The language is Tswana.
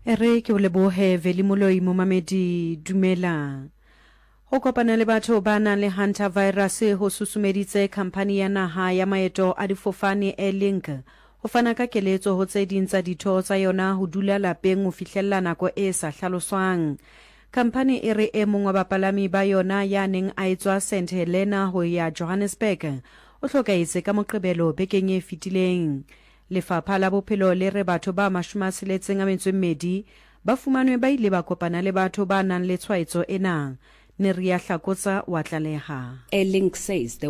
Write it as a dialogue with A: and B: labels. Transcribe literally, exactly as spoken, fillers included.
A: Ere ke o lebohe Veli Moloi Momamedi dumela. Ho kopana le batho ba nang le Hunter virus ho susumeditse khampani ya naha ya maeto a difofane Airlink ho fana ka keletso ho tse ding tsa ditho tsa yona ho dula lapeng ho fihlella nako e sa hlaloswang. Khampani e re e mong wa bapalami ba yona ya neng a etswa Saint Helena ho ya Johannesburg o hlokaetse ka Moqebelo bekeng e fetileng. Lefapha la bophelo le re batho ba mashome a tsheletseng a metso e mmedi ba fumanwe ba ile ba kopana le batho ba nang le tshwaetso ena. Neria Hlakotsa wa tlaleha.
B: Airlink says the